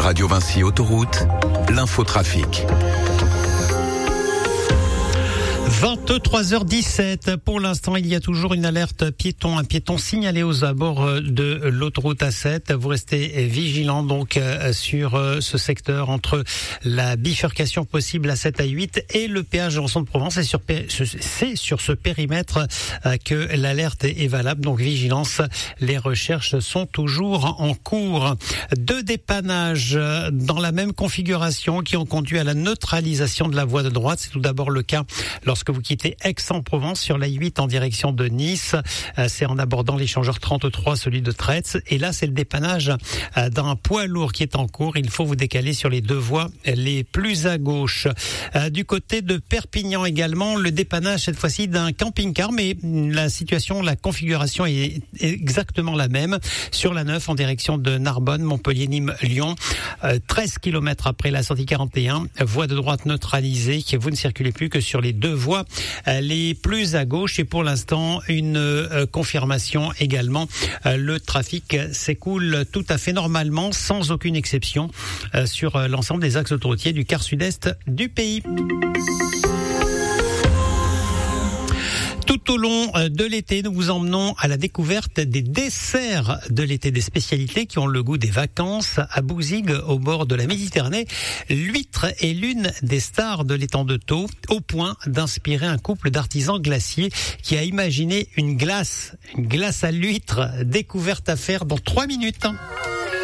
Radio Vinci Autoroute, l'infotrafic. 23h17. Pour l'instant, il y a toujours une alerte piéton. Un piéton signalé aux abords de l'autoroute A7. Vous restez vigilants donc sur ce secteur entre la bifurcation possible A7 A8 et le péage en Centre-Provence. C'est sur ce périmètre que l'alerte est valable. Donc vigilance, les recherches sont toujours en cours. 2 dépannages dans la même configuration qui ont conduit à la neutralisation de la voie de droite. C'est tout d'abord le cas lorsque vous quittez Aix-en-Provence sur la 8 en direction de Nice. C'est en abordant l'échangeur 33, celui de Traits. Et là, c'est le dépannage d'un poids lourd qui est en cours. Il faut vous décaler sur les 2 voies les plus à gauche. Du côté de Perpignan également, le dépannage cette fois-ci d'un camping-car, mais la situation, la configuration est exactement la même. Sur la 9 en direction de Narbonne, Montpellier, Nîmes, Lyon. 13 km après la sortie 41, voie de droite neutralisée, que vous ne circulez plus que sur les 2 voies les plus à gauche. Et pour l'instant, une confirmation également. Le trafic s'écoule tout à fait normalement, sans aucune exception, sur l'ensemble des axes autoroutiers du quart sud-est du pays. Tout au long de l'été, nous vous emmenons à la découverte des desserts de l'été, des spécialités qui ont le goût des vacances. À Bouzigues, au bord de la Méditerranée, l'huître est l'une des stars de l'étang de Thau, au point d'inspirer un couple d'artisans glaciers qui a imaginé une glace à l'huître, découverte à faire dans 3 minutes.